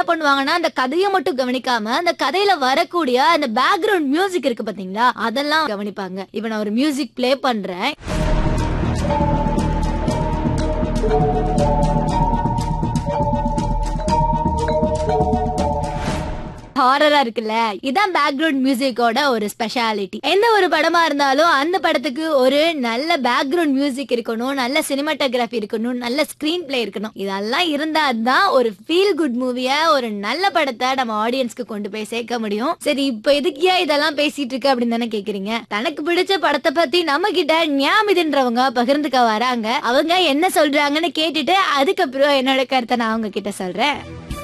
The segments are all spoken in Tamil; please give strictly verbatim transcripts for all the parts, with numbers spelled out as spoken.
பண்ணுவாங்கன்னா அந்த கதையை மட்டும் கவனிக்காம அந்த கதையில வரக்கூடிய அந்த பேக்ரவுண்ட் மியூசிக் இருக்கு பாத்தீங்களா, அதெல்லாம் கவனிப்பாங்க. இப்ப நான் ஒரு மியூசிக் ப்ளே பண்றேன். ஹாரரா இருக்குல்ல, இதான் பேக்ரவுண்ட் மியூசிக்கோட ஒரு ஸ்பெஷாலிட்டி. எந்த ஒரு படமா இருந்தாலும் அந்த படத்துக்கு ஒரு நல்ல பேக்ரவுண்ட் மியூசிக் இருக்கணும், நல்ல சினிமாட்டோகிராஃபி இருக்கணும், நல்ல ஸ்கிரீன் பிளே இருக்கணும். இதெல்லாம் இருந்தா தான் ஒரு ஃபீல் குட் மூவிய, ஒரு நல்ல படத்தை நம்ம ஆடியன்ஸ்க்கு கொண்டு போய் சேர்க்க முடியும். சரி, இப்ப எதுக்கியா இதெல்லாம் பேசிட்டு இருக்கு அப்படின்னு தானே கேக்குறீங்க. தனக்கு பிடிச்ச படத்தை பத்தி நம்ம கிட்ட ஞாமிதுன்றவங்க பகிர்ந்துக்க வராங்க. அவங்க என்ன சொல்றாங்கன்னு கேட்டுட்டு அதுக்கப்புறம் என்னோட கருத்தை நான் அவங்க கிட்ட சொல்றேன்.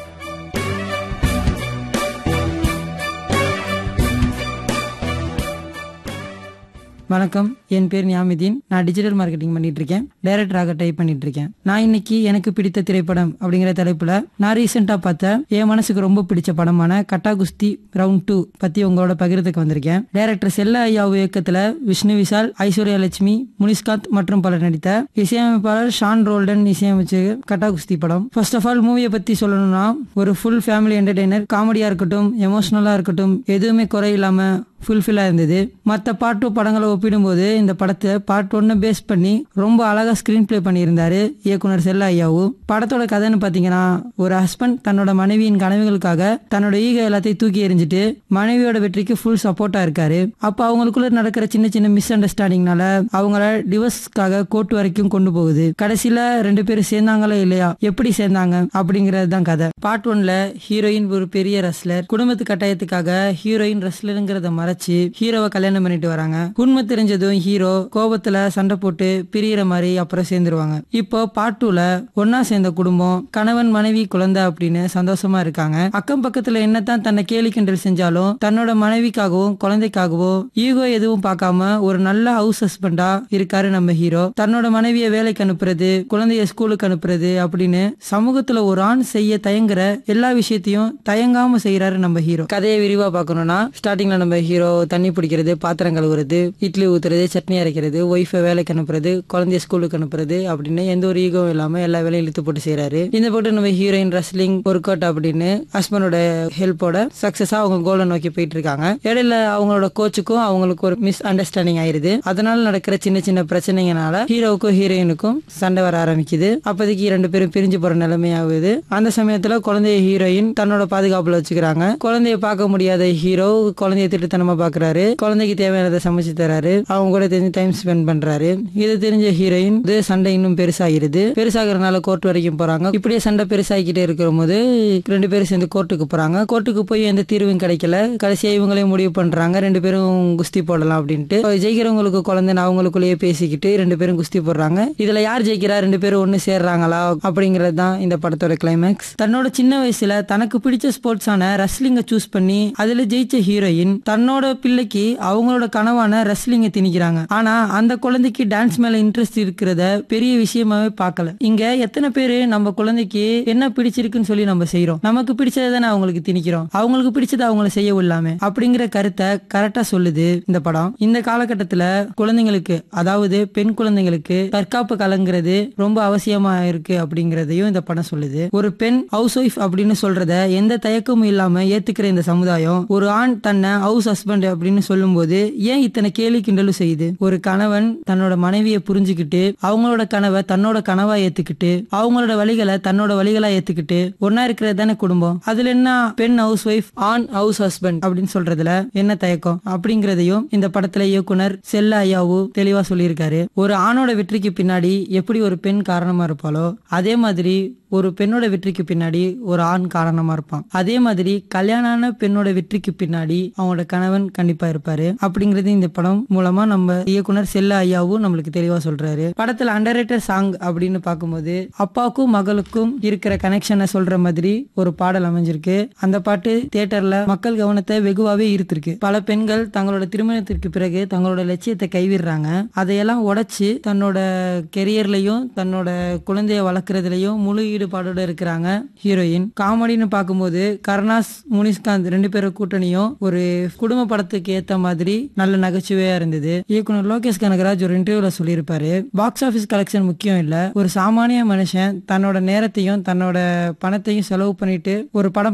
வணக்கம், என் பேர் ஞாமிதீன். நான் டிஜிட்டல் மார்க்கெட்டிங் பண்ணிட்டு இருக்கேன், டைரக்டராக டைப் பண்ணிட்டு இருக்கேன். நான் இன்னைக்கு எனக்கு பிடித்த திரைப்படம் அப்படிங்கிற தலைப்புல நான் ரீசெண்டா பார்த்த என் மனசுக்கு ரொம்ப பிடிச்ச படமான கட்டா குஸ்தி ரவுண்ட் டூ பத்தி உங்களோட பகிர்ந்துக்கு வந்திருக்கேன். டைரக்டர் செல்ல ஐயாவு இயக்கத்துல விஷ்ணு விஷால், ஐஸ்வர்யா லட்சுமி, முனிஸ்காந்த் மற்றும் பலர் நடித்த, இசையமைப்பாளர் ஷான் ரோல்டன் இசையமைச்சு கட்டா குஸ்தி படம். ஃபர்ஸ்ட் ஆஃப் ஆல் மூவியை பத்தி சொல்லணும்னா, ஒரு ஃபுல் ஃபேமிலி என்டர்டெய்னர். காமெடியா இருக்கட்டும், எமோஷனலா இருக்கட்டும், எதுவுமே குறை இல்லாம ஃபுல்ஃபில்லா இருந்தது. மற்ற பார்ட் டூ படங்களை ஒப்பிடும்போது இந்த படத்தை பார்ட் ஒன்னு பேஸ் பண்ணி ரொம்ப அழகா ஸ்கிரீன் பிளே பண்ணியிருந்தாரு இயக்குனர் செல்ல ஐயாவு. படத்தோட கதைன்னு பாத்தீங்கன்னா, ஒரு ஹஸ்பண்ட் தன்னோட மனைவியின் கனவுகளுக்காக தன்னோட ஈகோ எல்லாத்தையும் தூக்கி எறிஞ்சிட்டு மனைவியோட வெற்றிக்கு ஃபுல் சப்போர்ட்டா இருக்காரு. அப்ப அவங்களுக்குள்ள நடக்கிற சின்ன சின்ன மிஸ் அண்டர்ஸ்டாண்டிங்னால அவங்கள டிவோர்ஸ்க்காக கோர்ட் வரைக்கும் கொண்டு போகுது. கடைசியில ரெண்டு பேரும் சேர்ந்தாங்களா இல்லையா, எப்படி சேர்ந்தாங்க அப்படிங்கறது தான் கதை. பார்ட் ஒன்ல ஹீரோயின் ஒரு பெரிய ரெஸ்லர். குடும்பத்து கட்டாயத்துக்காக ஹீரோயின் ரெஸ்லருங்கிறத மறைச்சு ஹீரோவை கல்யாணம் பண்ணிட்டு வராங்க. உண்மை தெரிஞ்சதும் ஹீரோ கோபத்துல சண்டை போட்டு பிரியற மாதிரி அப்புறம் சேர்ந்துருவாங்க. இப்போ பார்ட் டூல ஒன்னா சேர்ந்த குடும்பம், கணவன் மனைவி குழந்தை அப்படின்னு சந்தோஷமா இருக்காங்க. அக்கம் பக்கத்துல என்னத்தான் தன்னை கேலி கிண்டல் செஞ்சாலும் தன்னோட மனைவிக்காகவும் குழந்தைக்காகவும் ஈகோ எதுவும் பார்க்காம ஒரு நல்ல ஹவுஸ் ஹஸ்பண்டா இருக்காரு நம்ம ஹீரோ. தன்னோட மனைவியை வேலைக்கு அனுப்புறது, குழந்தைய ஸ்கூலுக்கு அனுப்புறது அப்படின்னு சமூகத்துல ஒரு ஆண் செய்ய தயங்குற எல்லா விஷயத்தையும் தயங்காம செய்யறாரு நம்ம ஹீரோ. கதையை விரிவா பார்க்கணும்னா, ஸ்டார்டிங்ல நம்ம ஹீரோ தண்ணி பிடிக்கிறது, பாத்திரம் கழுவுறது, இட்லி ஊத்துறது, சட்னி அரைக்கிறது, ஒய்ஃபை வேலைக்கு அனுப்புறது, குழந்தைய ஸ்கூலுக்கு அனுப்புறது அப்படின்னு எந்த ஒரு ஈகோவும் இல்லாம எல்லா வேலையும் இழுத்து போட்டு செய்யறாரு. இந்த போட்டு நம்ம ஹீரோயின் ரெஸ்லிங் ஒர்க் அவுட் அப்படின்னு ஹஸ்பண்டோட ஹெல்ப்போட சக்சஸா அவங்க கோலை நோக்கி போயிட்டு இருக்காங்க. இடையில அவங்களோட கோச்சுக்கும் அவங்களுக்கு ஒரு மிஸ் அண்டர்ஸ்டாண்டிங் ஆயிருது. அதனால நடக்கிற சின்ன சின்ன பிரச்சனைகளால ஹீரோவுக்கும் ஹீரோயினுக்கும் சண்டை வர ஆரம்பிக்குது. அப்போதைக்கு ரெண்டு பேரும் பிரிஞ்சு போற நிலைமையாகுது. அந்த சமயத்துல குழந்தைய ஹீரோயின் தன்னோட பாதுகாப்புல வச்சுக்கிறாங்க. குழந்தைய பார்க்க முடியாத ஹீரோ குழந்தைய திட்டத்தனமா பாக்குறாரு. குழந்தைக்கு தேவையானதை சமைச்சு தராரு. அவங்க கூட தெரிஞ்சு டைம் ஸ்பெண்ட் பண்றாரு. இது தெரிஞ்ச ஹீரோயின் சண்டை இன்னும் பெருசாகிருது. பெருசாகிறதுனால கோர்ட் வரைக்கும் போறாங்க. இப்படியே சண்டை பெருசாகிக்கிட்டே இருக்கிற போது ரெண்டு பேரும் சேர்ந்து கோர்ட்டுக்கு போறாங்க. கோர்ட்டுக்கு போய் எந்த தீர்வும் கிடைக்கல. கடைசியா இவங்களே முடிவு பண்றாங்க ரெண்டு பேரும் குஸ்தி போடலாம் அப்படின்ட்டு. ஜெயிக்கிறவங்களுக்கு குழந்தை அவங்களுக்குள்ளேயே பேசிக்கிட்டு ரெண்டு பேரும் குஸ்தி போடுறாங்க. இதுல யார் ஜெயிக்கிறா, ரெண்டு பேரும் ஒண்ணு சேர்றாங்களா அப்படிங்கறது தான் இந்த படத்தோட கிளைமேக்ஸ். தன்னோட சின்ன வயசுல தனக்கு பிடிச்ச ஸ்போர்ட்ஸான ரெஸ்லிங்க சூஸ் பண்ணி அதுல ஜெயிச்ச ஹீரோயின் தன்னோட பிள்ளைக்கு அவங்களோட கனவான ரெஸ்லிங்க திணிக்கிறாங்க. ஆனா அந்த குழந்தைக்கு டான்ஸ் மேல இன்ட்ரெஸ்ட் இருக்கிறத பெரிய விஷயமாவே பார்க்கல. இங்க எத்தனை பேரு நம்ம குழந்தைக்கு என்ன பிடிச்சிருக்குன்னு சொல்லி நம்ம செய்யறோம், நமக்கு பிடிச்சதை தானே அவங்களுக்கு திணிக்கிறோம், அவங்களுக்கு பிடிச்சதை அவங்கள செய்ய விடலாமே அப்படிங்கிற கருத்தை கரெக்டா சொல்லுது இந்த படம். இந்த காலகட்டத்துல குழந்தைங்களுக்கு, அதாவது பெண் குழந்தைங்களுக்கு தற்காப்பு கலங்கிறது ரொம்ப அவசியமா இருக்கு அப்படிங்கறதையும் இந்த படம் சொல்லுது. ஒரு பெண் ஹவுஸ் ஒய்ஃப் அப்படின்னு சொல்றத எந்த தயக்கமும் இல்லாம ஏத்துக்கிற இந்த சமுதாயம் ஒரு ஆண் தன்னை ஹவுஸ் ஹஸ்பண்ட் அப்படின்னு சொல்லும் போது ஏன் இத்தனை கேலி கிண்டலும் செய்யுது? ஒரு கணவன் தன்னோட மனைவியை புரிஞ்சுக்கிட்டு அவங்களோட கனவை தன்னோட கனவா ஏத்துக்கிட்டு அவங்களோட வழிகளை தன்னோட வழிகளா ஏத்துக்கிட்டு ஒன்னா இருக்கிறது தானே குடும்பம். அதுல என்ன பெண் ஹவுஸ் ஒய்ஃப், ஆண் ஹவுஸ் ஹஸ்பண்ட் அப்படின்னு சொல்றதுல என்ன தயக்கம் அப்படிங்கறதையும் இந்த படத்துல இயக்குனர் செல்ல ஐயாவு தெளிவா சொல்லியிருக்காரு. ஒரு ஆணோட வெற்றிக்கு பின்னாடி எப்படி ஒரு பெண் காரணமா இருப்பாளோ அதே மாதிரி ஒரு பெண்ணோட வெற்றிக்கு பின்னாடி ஒரு ஆண் காரணமா இருப்பான். அதே மாதிரி கல்யாணான பெண்ணோட வெற்றிக்கு பின்னாடி அவங்களோட கணவன் கண்டிப்பா இருப்பாரு அப்படிங்கறது இந்த படம் மூலமா நம்ம இயக்குனர் செல்ல ஐயாவும் நம்மளுக்கு தெளிவா சொல்றாரு. படத்துல அண்டர்ரேட்டட் சாங் அப்படின்னு பார்க்கும்போது அப்பாவுக்கும் மகளுக்கும் இருக்கிற கனெக்ஷனை சொல்ற மாதிரி ஒரு பாடல் அமைஞ்சிருக்கு. அந்த பாட்டு தியேட்டர்ல மக்கள் கவனத்தை வெகுவாவே ஈர்த்திருக்கு. பல பெண்கள் தங்களோட திருமணத்திற்கு பிறகு தங்களோட லட்சியத்தை கைவிடுறாங்க. அதையெல்லாம் உடைச்சு தன்னோட கெரியர்லயும் தன்னோட குழந்தைய வளர்க்கறதுலயும் முழு ஈடுபாடோட இருக்கிறாங்க ஹீரோயின். காமெடின்னு பார்க்கும்போது கருணாஸ், முனிஸ்காந்த் ரெண்டு பேரும் கூட்டணியும் ஒரு குடும்ப படத்துக்கு ஏத்த மாதிரி நல்ல நகைச்சுவையா இருந்தது. இயக்குனர் லோகேஷ் கனகராஜ் ஒரு இன்டர்வியூல சொல்லியிருப்பாரு, பாக்ஸ் ஆபீஸ் கலெக்ஷன் முக்கியம் இல்ல, ஒரு சாமானிய மனுஷன் தன்னோட நேரத்தையும் தன்னோட பணத்தையும் செலவு பண்ணிட்டு ஒரு படம்